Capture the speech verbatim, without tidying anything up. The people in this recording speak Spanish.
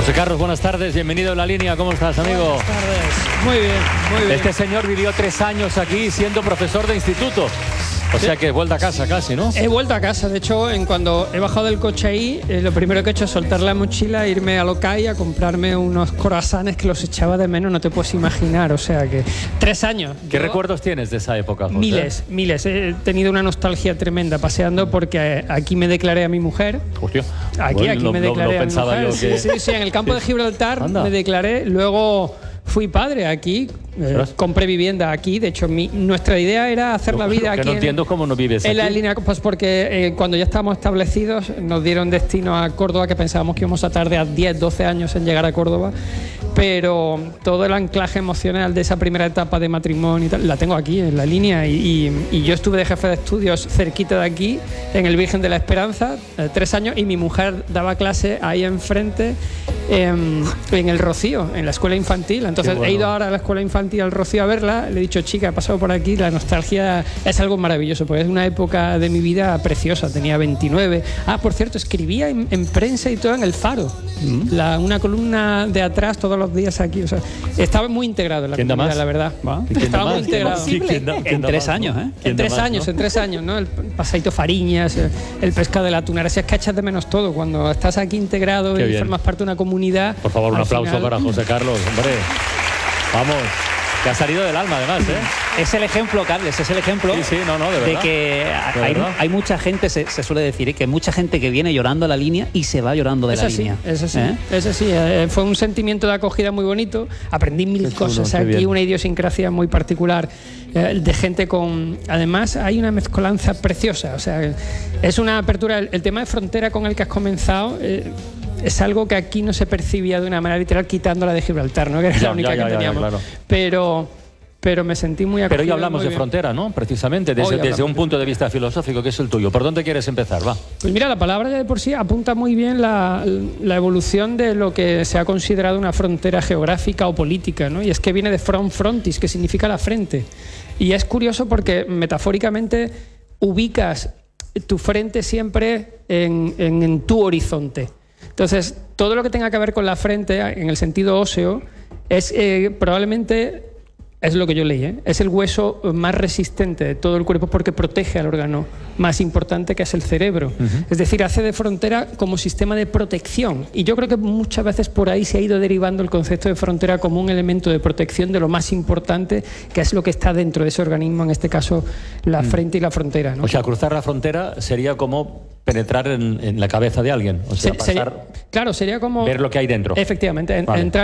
José Carlos, buenas tardes, bienvenido a La Línea, ¿cómo estás, amigo? Buenas tardes, muy bien, muy bien. Este señor vivió tres años aquí siendo profesor de instituto. O sea que vuelta a casa casi, ¿no? He vuelto a casa, de hecho, en cuando he bajado del coche ahí, eh, lo primero que he hecho es soltar la mochila, irme a Locay a comprarme unos croissants que los echaba de menos, no te puedes imaginar, o sea que tres años. ¿Qué Yo, recuerdos tienes de esa época, José? Miles, miles. He tenido una nostalgia tremenda paseando porque aquí me declaré a mi mujer. Hostia. Aquí, Bueno, aquí no, me no, declaré no a mi pensaba mujer. yo que... Sí, sí, sí, en el campo de Gibraltar Anda. me declaré, luego fui padre aquí, eh, compré vivienda aquí, de hecho mi, nuestra idea era hacer Lo- la vida lo que aquí no en- entiendo cómo no vives en la aquí. línea, pues porque eh, cuando ya estábamos establecidos nos dieron destino a Córdoba, que pensábamos que íbamos a tardar diez, doce años en llegar a Córdoba, pero todo el anclaje emocional de esa primera etapa de matrimonio y tal, la tengo aquí en la línea, y, y, y yo estuve de jefe de estudios cerquita de aquí, en el Virgen de la Esperanza, eh, tres años, y mi mujer daba clase ahí enfrente, en, en el Rocío, en la escuela infantil. Entonces Qué bueno. he ido ahora a la escuela infantil al Rocío a verla, le he dicho, chica, he pasado por aquí, la nostalgia es algo maravilloso, porque es una época de mi vida preciosa, tenía veintinueve. Ah, por cierto, escribía en, en prensa y todo en El Faro, Mm. la, una columna de atrás todos los días aquí, o sea, estaba muy integrado en la ¿Quién da comunidad, más? la verdad. ¿Y quién da Estaba muy más? integrado. ¿Quién- quién da- quién En da tres más, años, no? ¿eh? ¿Quién En da tres más, años, no? en tres años, ¿no? El paseito Fariñas, el, el pescado de la tunera, si es que echas de menos todo. Cuando estás aquí integrado Qué y bien. formas parte de una comunidad. Por favor, un al aplauso final- para José Carlos, hombre. Vamos, que ha salido del alma además, ¿eh? Es el ejemplo, Carles, es el ejemplo Sí, sí, no, no, de de verdad. que De hay, verdad. hay mucha gente, se, se suele decir, ¿eh? que hay mucha gente que viene llorando a la línea y se va llorando de Es la así, línea. es así, ¿Eh? es así. Eh, fue un sentimiento de acogida muy bonito. Aprendí mil Qué chulo, cosas qué aquí, bien. una idiosincrasia muy particular, eh, de gente con... Además, hay una mezcolanza preciosa. O sea, es una apertura. El, el tema de frontera con el que has comenzado eh, es algo que aquí no se percibía de una manera literal, quitándola de Gibraltar, ¿no? Que era Ya, la única ya, ya, que ya, teníamos. claro. Pero... Pero me sentí muy acogido. Pero hoy hablamos muy de bien. frontera, ¿no? Precisamente, desde, Hoy desde hablamos un de- punto de vista filosófico, que es el tuyo. ¿Por dónde quieres empezar? Va. Pues mira, la palabra ya de por sí apunta muy bien la, la evolución de lo que se ha considerado una frontera geográfica o política, ¿no? Y es que viene de front frontis, que significa la frente. Y es curioso porque metafóricamente ubicas tu frente siempre en, en- en tu horizonte. Entonces, todo lo que tenga que ver con la frente, en el sentido óseo, es eh, probablemente... Es lo que yo leí, ¿eh? Es el hueso más resistente de todo el cuerpo porque protege al órgano más importante, que es el cerebro. Uh-huh. Es decir, hace de frontera como sistema de protección. Y yo creo que muchas veces por ahí se ha ido derivando el concepto de frontera como un elemento de protección de lo más importante, que es lo que está dentro de ese organismo, en este caso la uh-huh. frente y la frontera, ¿no? O sea, cruzar la frontera sería como penetrar en, en la cabeza de alguien. O sea, Se- pasar, sería, claro, sería como... ver lo que hay dentro. Efectivamente, en- Vale. entrar